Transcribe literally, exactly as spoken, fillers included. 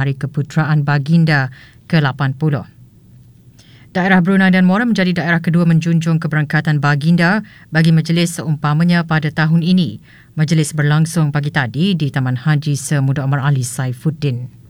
Hari Keputeraan Baginda ke lapan puluh. Daerah Brunei Darmura menjadi daerah kedua menjunjung keberangkatan baginda bagi majlis seumpamanya pada tahun ini. Majlis berlangsung pagi tadi di Taman Haji Semuda Omar Ali Saifuddin.